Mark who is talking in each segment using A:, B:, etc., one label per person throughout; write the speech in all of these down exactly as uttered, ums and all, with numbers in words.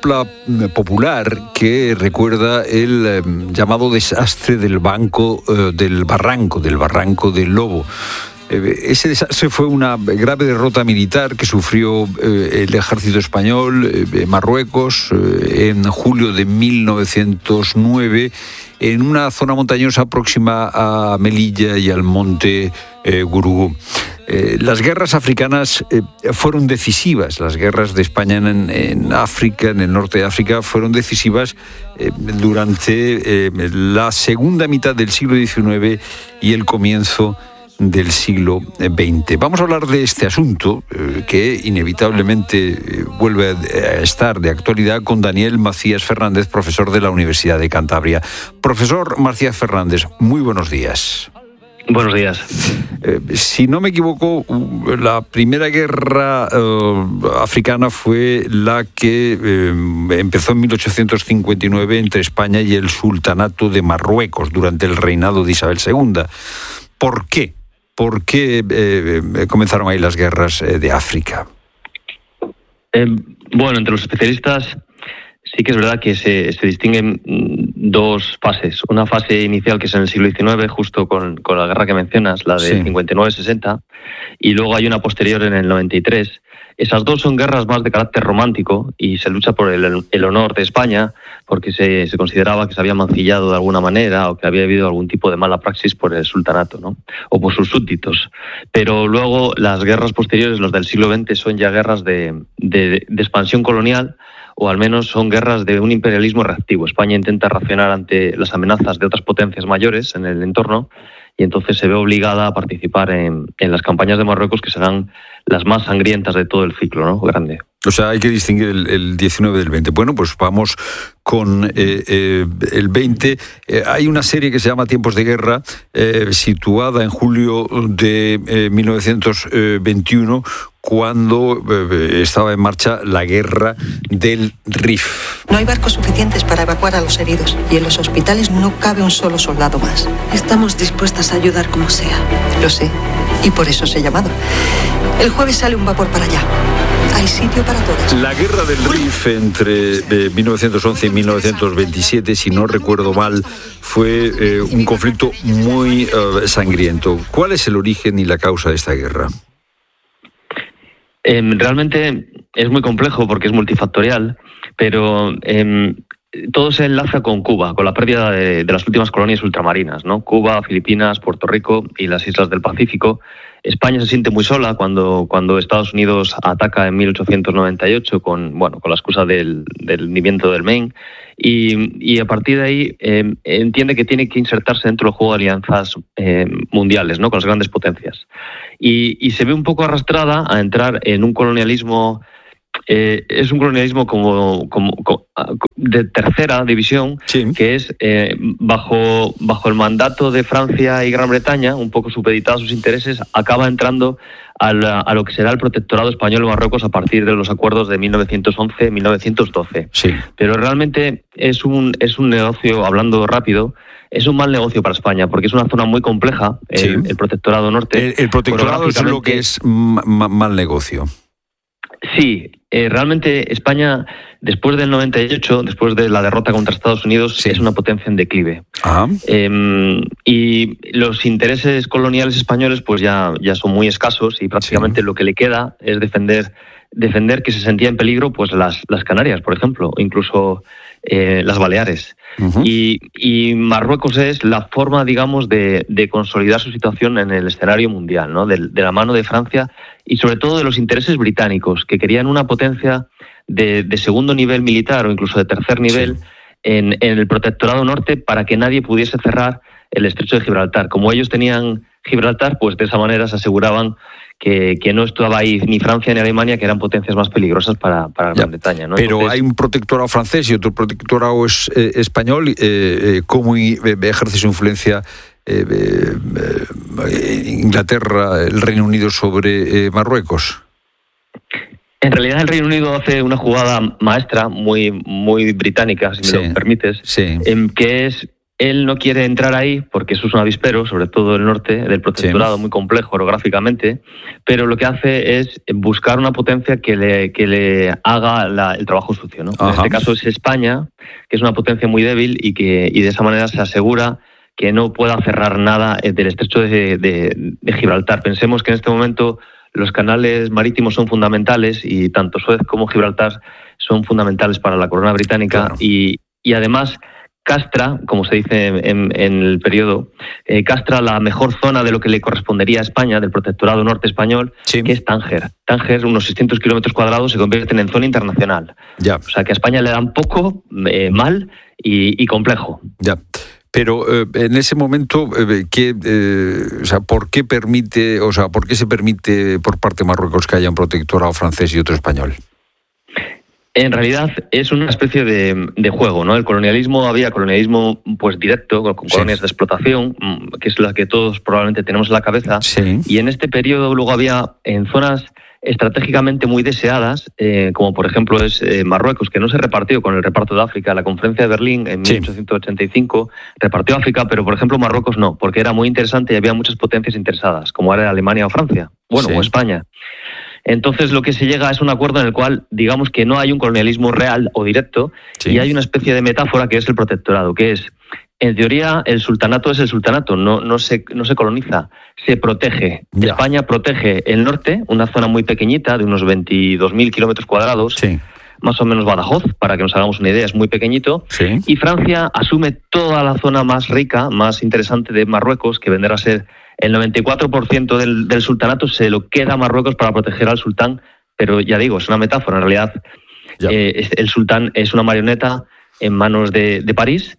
A: copla popular que recuerda el eh, llamado desastre del banco eh, del barranco, del barranco del Lobo. Eh, ese desastre fue una grave derrota militar que sufrió eh, el ejército español en eh, Marruecos eh, en julio de mil novecientos nueve en una zona montañosa próxima a Melilla y al monte eh, Gurugú. Eh, las guerras africanas eh, fueron decisivas. Las guerras de España en, en África, en el norte de África, fueron decisivas eh, durante eh, la segunda mitad del siglo diecinueve y el comienzo del siglo veinte. Vamos a hablar de este asunto eh, que inevitablemente eh, vuelve a estar de actualidad con Daniel Macías Fernández, profesor de la Universidad de Cantabria. Profesor Macías Fernández, muy buenos días.
B: Buenos días.
A: Eh, si no me equivoco, la primera guerra eh, africana fue la que eh, empezó en mil ochocientos cincuenta y nueve entre España y el Sultanato de Marruecos durante el reinado de Isabel segunda. ¿Por qué? ¿Por qué eh, comenzaron ahí las guerras eh, de África?
B: Eh, bueno, entre los especialistas sí que es verdad que se, se distinguen dos fases. Una fase inicial que es en el siglo diecinueve, justo con, con la guerra que mencionas, la de sí. cincuenta y nueve sesenta, y luego hay una posterior en el noventa y tres. Esas dos son guerras más de carácter romántico y se lucha por el, el honor de España porque se, se consideraba que se había mancillado de alguna manera o que había habido algún tipo de mala praxis por el sultanato, ¿no? O por sus súbditos. Pero luego las guerras posteriores, los del siglo veinte, son ya guerras de, de, de expansión colonial, o al menos son guerras de un imperialismo reactivo. España intenta reaccionar ante las amenazas de otras potencias mayores en el entorno y entonces se ve obligada a participar en, en las campañas de Marruecos, que serán las más sangrientas de todo el ciclo, ¿no? Grande.
A: O sea, hay que distinguir el, el diecinueve del veinte. Bueno, pues vamos con eh, eh, el veinte. Eh, hay una serie que se llama Tiempos de Guerra, eh, situada en julio de eh, mil novecientos veintiuno, cuando eh, estaba en marcha la guerra del Rif.
C: No hay barcos suficientes para evacuar a los heridos y en los hospitales no cabe un solo soldado más. Estamos dispuestas a ayudar como sea. Lo sé, y por eso os he llamado. El jueves sale un vapor para allá. Hay sitio para todas.
A: La guerra del Rif entre eh, mil novecientos once y mil novecientos veintisiete, si no recuerdo mal, fue eh, un conflicto muy eh, sangriento. ¿Cuál es el origen y la causa de esta guerra?
B: Eh, realmente es muy complejo porque es multifactorial, pero eh, todo se enlaza con Cuba, con la pérdida de, de las últimas colonias ultramarinas, ¿no? Cuba, Filipinas, Puerto Rico y las islas del Pacífico. España se siente muy sola cuando, cuando Estados Unidos ataca en mil ochocientos noventa y ocho con, bueno, con la excusa del, del hundimiento del Maine, y, y a partir de ahí eh, entiende que tiene que insertarse dentro del juego de alianzas eh, mundiales, ¿no? Con las grandes potencias. Y, y se ve un poco arrastrada a entrar en un colonialismo. Eh, es un colonialismo como, como, como de tercera división, sí. que es eh, bajo, bajo el mandato de Francia y Gran Bretaña, un poco supeditado a sus intereses, acaba entrando a, la, a lo que será el protectorado español en Marruecos a partir de los acuerdos de mil novecientos once a mil novecientos doce.
A: Sí.
B: Pero realmente es un, es un negocio, hablando rápido, es un mal negocio para España, porque es una zona muy compleja, sí. el, el protectorado norte.
A: El, el protectorado es lo que es m- m- mal negocio.
B: Sí, eh, realmente España, después del noventa y ocho, después de la derrota contra Estados Unidos, sí. es una potencia en declive.
A: Ah.
B: Eh, y los intereses coloniales españoles pues ya, ya son muy escasos y prácticamente sí. lo que le queda es defender, defender que se sentía en peligro pues las, las Canarias, por ejemplo, o incluso eh, las Baleares. Uh-huh. Y, y Marruecos es la forma, digamos, de, de consolidar su situación en el escenario mundial, ¿no? De, de la mano de Francia y sobre todo de los intereses británicos, que querían una potencia de, de segundo nivel militar o incluso de tercer nivel sí. en, en el protectorado norte para que nadie pudiese cerrar el estrecho de Gibraltar. Como ellos tenían Gibraltar, pues de esa manera se aseguraban que, que no estaba ahí ni Francia ni Alemania, que eran potencias más peligrosas para, para Gran Bretaña, ¿no?
A: Pero
B: Entonces,
A: hay un protectorado francés y otro protectorado es, eh, español. Eh, eh, ¿Cómo ejerce su influencia eh, eh, Inglaterra, el Reino Unido sobre eh, Marruecos?
B: En realidad el Reino Unido hace una jugada maestra muy, muy británica, si me sí, lo permites,
A: sí.
B: en que es Él no quiere entrar ahí porque eso es un avispero, sobre todo el norte del protectorado, sí, muy complejo orográficamente, pero lo que hace es buscar una potencia que le, que le haga la, el trabajo sucio, ¿no? En este caso es España, que es una potencia muy débil y que y de esa manera se asegura que no pueda cerrar nada del estrecho de, de, de Gibraltar. Pensemos que en este momento los canales marítimos son fundamentales y tanto Suez como Gibraltar son fundamentales para la corona británica, claro. y, y además castra, como se dice en, en el periodo, eh, castra la mejor zona de lo que le correspondería a España, del protectorado norte español, sí, que es Tánger. Tánger, unos seiscientos kilómetros cuadrados, se convierten en zona internacional.
A: Ya.
B: O sea que a España le dan poco, eh, mal y, y complejo.
A: Ya. Pero eh, en ese momento, eh, ¿qué, eh, o sea, ¿por qué permite, o sea, por qué se permite por parte de Marruecos que haya un protectorado francés y otro español?
B: En realidad es una especie de, de juego, ¿no? El colonialismo, había colonialismo pues directo, con colonias, sí, de explotación, que es la que todos probablemente tenemos en la cabeza.
A: Sí.
B: Y en este periodo luego había en zonas estratégicamente muy deseadas, eh, como por ejemplo es eh, Marruecos, que no se repartió con el reparto de África. La conferencia de Berlín en sí. mil ochocientos ochenta y cinco repartió África, pero por ejemplo Marruecos no, porque era muy interesante y había muchas potencias interesadas, como era Alemania o Francia, bueno, sí, o España. Entonces lo que se llega es un acuerdo en el cual digamos que no hay un colonialismo real o directo, sí, y hay una especie de metáfora que es el protectorado, que es, en teoría, el sultanato es el sultanato, no, no, se, no se coloniza, se protege. Ya. España protege el norte, una zona muy pequeñita de unos veintidós mil kilómetros cuadrados, sí, más o menos Badajoz, para que nos hagamos una idea, es muy pequeñito, sí, y Francia asume toda la zona más rica, más interesante de Marruecos, que vendrá a ser el noventa y cuatro por ciento del, del sultanato, se lo queda a Marruecos para proteger al sultán, pero ya digo, es una metáfora, en realidad eh, el sultán es una marioneta en manos de, de París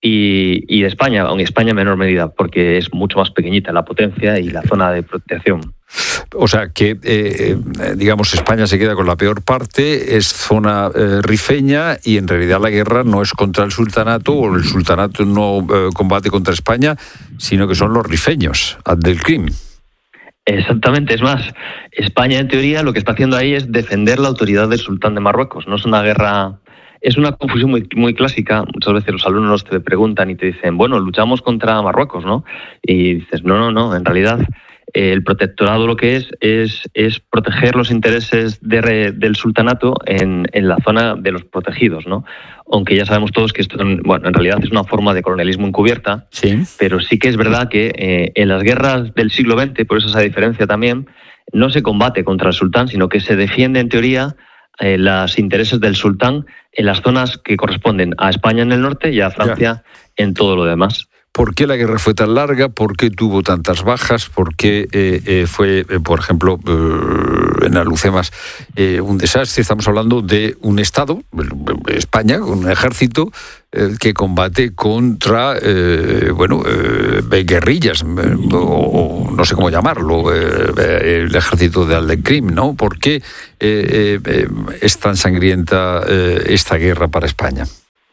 B: y, y de España, aunque España en menor medida, porque es mucho más pequeñita la potencia y la zona de protección.
A: O sea que, eh, digamos, España se queda con la peor parte, es zona eh, rifeña y en realidad la guerra no es contra el sultanato o el sultanato no eh, combate contra España, sino que son los rifeños, Abdelkrim.
B: Exactamente, es más, España en teoría lo que está haciendo ahí es defender la autoridad del sultán de Marruecos, no es una guerra... Es una confusión muy, muy clásica. Muchas veces los alumnos te preguntan y te dicen, bueno, luchamos contra Marruecos, ¿no? Y dices, no, no, no, en realidad eh, el protectorado lo que es es, es proteger los intereses de re, del sultanato en, en la zona de los protegidos, ¿no? Aunque ya sabemos todos que esto, bueno, en realidad es una forma de colonialismo encubierta, sí, pero sí que es verdad que eh, en las guerras del siglo veinte, por eso esa diferencia también, no se combate contra el sultán, sino que se defiende en teoría Eh, los intereses del sultán en las zonas que corresponden a España en el norte y a Francia ya. En todo lo demás.
A: ¿Por qué la guerra fue tan larga? ¿Por qué tuvo tantas bajas? ¿Por qué eh, eh, fue, eh, por ejemplo, eh, en Alhucemas eh, un desastre? Estamos hablando de un Estado, España, con un ejército eh, que combate contra, eh, bueno, eh, guerrillas, eh, o no sé cómo llamarlo, eh, el ejército de Abdelkrim, ¿no? ¿Por qué eh, eh, es tan sangrienta eh, esta guerra para España?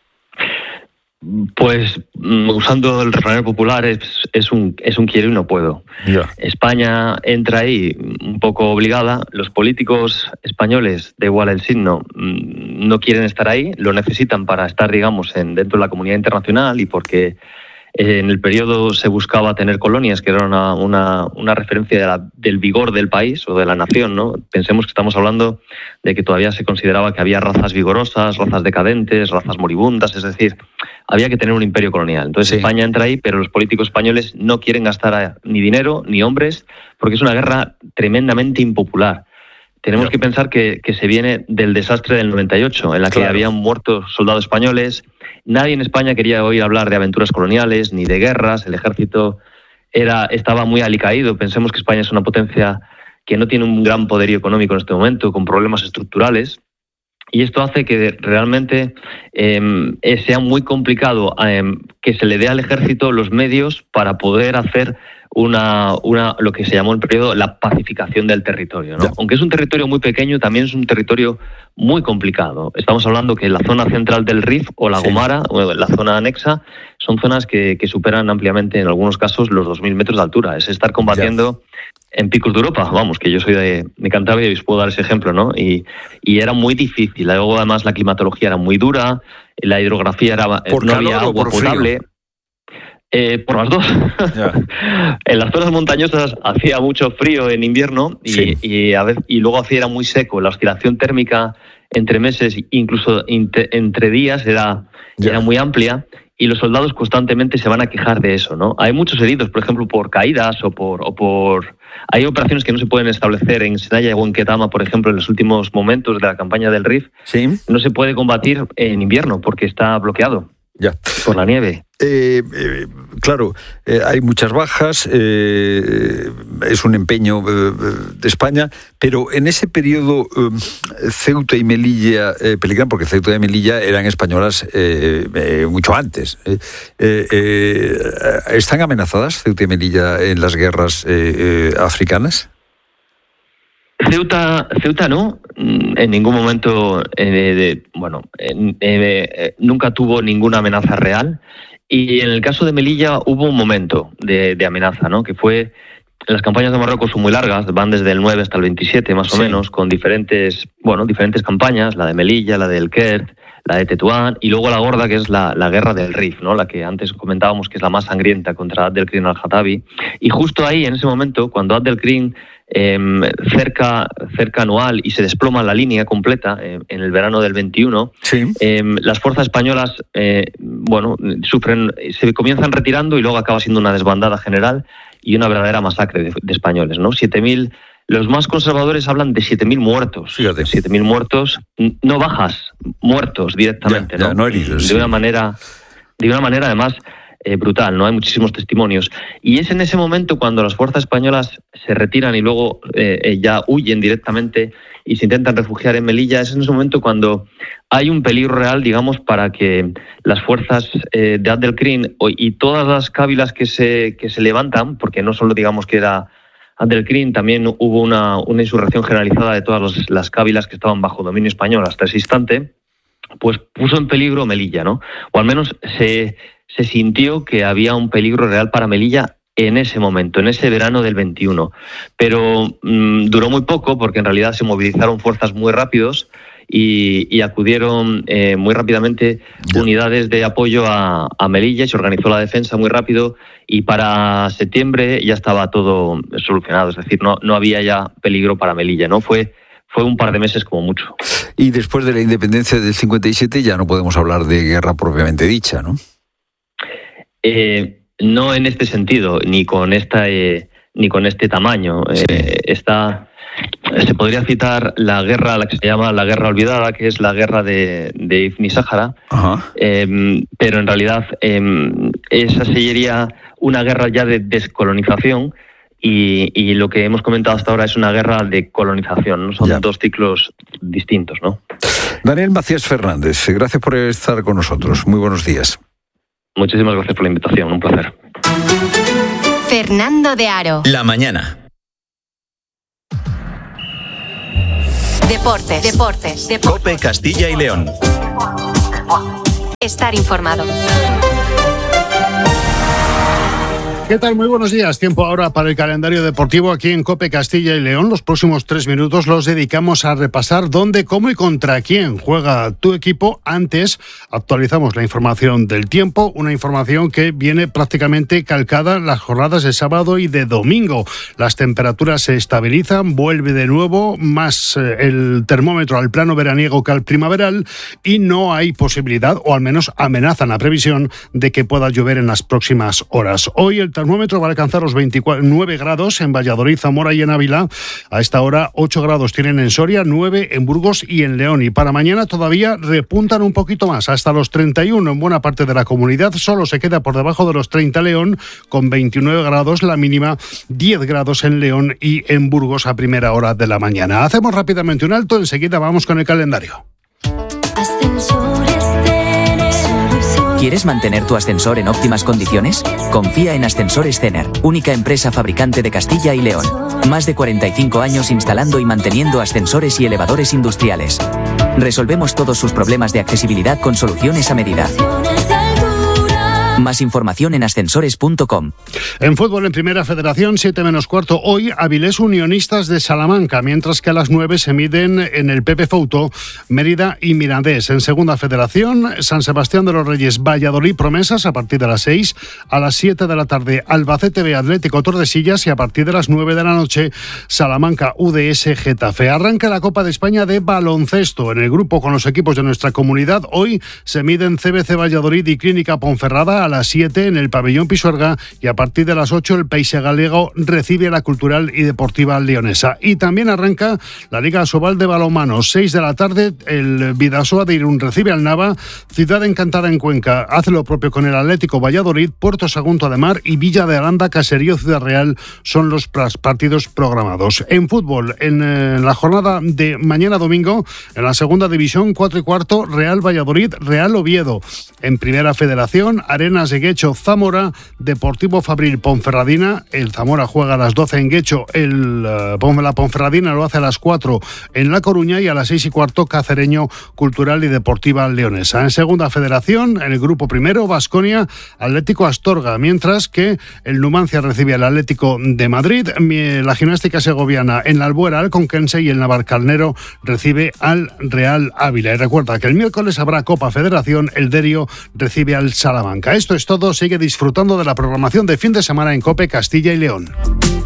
B: Pues usando el refrán popular es, es un es un quiero y no puedo. Yeah. España entra ahí un poco obligada. Los políticos españoles, da igual el signo, no quieren estar ahí, lo necesitan para estar, digamos, en, dentro de la comunidad internacional y porque en el periodo se buscaba tener colonias, que era una, una, una referencia de la, del vigor del país o de la nación, ¿no? Pensemos que estamos hablando de que todavía se consideraba que había razas vigorosas, razas decadentes, razas moribundas, es decir, había que tener un imperio colonial. Entonces sí. España entra ahí, pero los políticos españoles no quieren gastar ni dinero ni hombres porque es una guerra tremendamente impopular. Tenemos que pensar que, que se viene del desastre del noventa y ocho, en la que claro. habían muerto soldados españoles. Nadie en España quería oír hablar de aventuras coloniales ni de guerras. El ejército era, estaba muy alicaído. Pensemos que España es una potencia que no tiene un gran poderío económico en este momento, con problemas estructurales. Y esto hace que realmente eh, sea muy complicado eh, que se le dé al ejército los medios para poder hacer una, una lo que se llamó en el periodo la pacificación del territorio, ¿no? Aunque es un territorio muy pequeño, también es un territorio muy complicado. Estamos hablando que la zona central del Rif o la sí. Gomara, o la zona anexa, son zonas que, que superan ampliamente, en algunos casos, los dos mil metros de altura. Es estar combatiendo ya. en picos de Europa, vamos, que yo soy de, de Cantabria y os puedo dar ese ejemplo, ¿no? Y, y era muy difícil. Luego, además, la climatología era muy dura, la hidrografía era...
A: ¿Por
B: no
A: calor
B: había
A: o
B: agua
A: por
B: potable.
A: Frío?
B: Eh, por las dos. Yeah. En las zonas montañosas hacía mucho frío en invierno y, sí. y, a veces, y luego hacía era muy seco. La oscilación térmica entre meses, incluso entre, entre días, era, yeah. era muy amplia y los soldados constantemente se van a quejar de eso, ¿no? Hay muchos heridos, por ejemplo, por caídas o por... O por hay operaciones que no se pueden establecer en Senaya o en Ketama, por ejemplo, en los últimos momentos de la campaña del Rif.
A: Sí.
B: No se puede combatir en invierno porque está bloqueado.
A: Ya.
B: Por la nieve.
A: Eh, eh, claro, eh, hay muchas bajas, eh, es un empeño eh, de España, pero en ese periodo eh, Ceuta y Melilla eh, peligran, porque Ceuta y Melilla eran españolas eh, eh, mucho antes. Eh, eh, ¿Están amenazadas Ceuta y Melilla en las guerras eh, eh, africanas?
B: Ceuta, Ceuta no, en ningún momento, eh, de, bueno, eh, eh, nunca tuvo ninguna amenaza real. Y en el caso de Melilla hubo un momento de, de amenaza, ¿no? Que fue, las campañas de Marruecos son muy largas, van desde el nueve hasta el veintisiete más o sí. menos, con diferentes, bueno, diferentes campañas, la de Melilla, la del Kert, la de Tetuán, y luego la gorda, que es la, la guerra del Rif, ¿no? La que antes comentábamos que es la más sangrienta contra Abdelkrim al-Hatabi. Y justo ahí, en ese momento, cuando Abdelkrim eh, cerca, cerca anual y se desploma la línea completa eh, en el verano del veintiuno,
A: sí.
B: eh, las fuerzas españolas eh, bueno, sufren, se comienzan retirando y luego acaba siendo una desbandada general y una verdadera masacre de, de españoles, ¿no? siete mil... Los más conservadores hablan de siete mil muertos.
A: Fíjate.
B: siete mil muertos, no bajas, muertos directamente,
A: ya, ya,
B: ¿no?
A: no heridos,
B: de
A: sí.
B: una manera, de una manera además eh, brutal, ¿no? Hay muchísimos testimonios. Y es en ese momento cuando las fuerzas españolas se retiran y luego eh, ya huyen directamente y se intentan refugiar en Melilla, es en ese momento cuando hay un peligro real, digamos, para que las fuerzas eh, de Abdelkrim y todas las cábilas que se, que se levantan, porque no solo digamos que era Abdelkrim, también hubo una, una insurrección generalizada de todas los, las cábilas que estaban bajo dominio español hasta ese instante, pues puso en peligro Melilla, ¿no? O al menos se, se sintió que había un peligro real para Melilla en ese momento, en ese verano del veintiuno. Pero mmm, duró muy poco porque en realidad se movilizaron fuerzas muy rápidos y, y acudieron eh, muy rápidamente unidades de apoyo a, a Melilla y se organizó la defensa muy rápido y para septiembre ya estaba todo solucionado, es decir, no, no había ya peligro para Melilla, ¿no? Fue, fue un par de meses como mucho.
A: Y después de la independencia del cincuenta y siete ya no podemos hablar de guerra propiamente dicha, ¿no?
B: Eh, no en este sentido, ni con esta, eh, ni con este tamaño. Sí. Eh, esta... Se podría citar la guerra, la que se llama la guerra olvidada, que es la guerra de, de Ifni Sáhara, eh, pero en realidad eh, esa sería una guerra ya de descolonización y, y lo que hemos comentado hasta ahora es una guerra de colonización, ¿no? Son ya. dos ciclos distintos, ¿no?
A: Daniel Macías Fernández, gracias por estar con nosotros. Muy buenos días.
B: Muchísimas gracias por la invitación, un placer.
D: Fernando de Aro.
E: La mañana.
D: Deportes, deportes, deportes.
E: COPE Castilla y León.
D: Estar informado.
F: ¿Qué tal? Muy buenos días. Tiempo ahora para el calendario deportivo aquí en COPE Castilla y León. Los próximos tres minutos los dedicamos a repasar dónde, cómo y contra quién juega tu equipo. Antes actualizamos la información del tiempo, una información que viene prácticamente calcada en las jornadas de sábado y de domingo. Las temperaturas se estabilizan, vuelve de nuevo más eh, el termómetro al plano veraniego que al primaveral y no hay posibilidad, o al menos amenazan la previsión de que pueda llover en las próximas horas. Hoy el termómetro va a alcanzar los veintinueve grados en Valladolid, Zamora y en Ávila. A esta hora ocho grados tienen en Soria, nueve en Burgos y en León. Y para mañana todavía repuntan un poquito más, hasta los treinta y uno en buena parte de la comunidad. Solo se queda por debajo de los treinta León, con veintinueve grados la mínima, diez grados en León y en Burgos a primera hora de la mañana. Hacemos rápidamente un alto, enseguida vamos con el calendario.
G: ¿Quieres mantener tu ascensor en óptimas condiciones? Confía en Ascensores Cener, única empresa fabricante de Castilla y León. Más de cuarenta y cinco años instalando y manteniendo ascensores y elevadores industriales. Resolvemos todos sus problemas de accesibilidad con soluciones a medida. Más información en ascensores punto com.
F: En fútbol, en Primera Federación, siete menos cuarto, hoy Avilés Unionistas de Salamanca, mientras que a las nueve se miden en el Pepe Fouto Mérida y Mirandés. En Segunda Federación, San Sebastián de los Reyes Valladolid Promesas a partir de las seis, a las siete de la tarde Albacete B Atlético Tordesillas y a partir de las nueve de la noche Salamanca U D S Getafe. Arranca la Copa de España de baloncesto. En el grupo con los equipos de nuestra comunidad, hoy se miden C B C Valladolid y Clínica Ponferrada a las siete en el Pabellón Pisuerga y a partir de las ocho el País Galego recibe a la Cultural y Deportiva Leonesa. Y también arranca la Liga Asobal de balonmano. seis de la tarde el Bidasoa de Irún recibe al Nava, Ciudad Encantada en Cuenca hace lo propio con el Atlético Valladolid, Puerto Sagunto de Mar y Villa de Aranda, Caserío Ciudad Real son los partidos programados. En fútbol, en eh, la jornada de mañana domingo, en la segunda división, cuatro y cuarto, Real Valladolid, Real Oviedo. En Primera Federación, Arenas de Guecho, Zamora, Deportivo Fabril, Ponferradina. El Zamora juega a las doce en Guecho, el, uh, la Ponferradina lo hace a las cuatro en La Coruña y a las seis y cuarto, Cacereño, Cultural y Deportiva Leonesa. En Segunda Federación, en el grupo primero, Baskonia, Atlético Astorga, mientras que el Numancia recibe al Atlético de Madrid, la Gimnástica Segoviana en la Albuera, Alconquense y el Navalcarnero recibe al Real Ávila. Y recuerda que el miércoles habrá Copa Federación, el Derio recibe al Salamanca. Esto es todo, sigue disfrutando de la programación de fin de semana en COPE Castilla y León.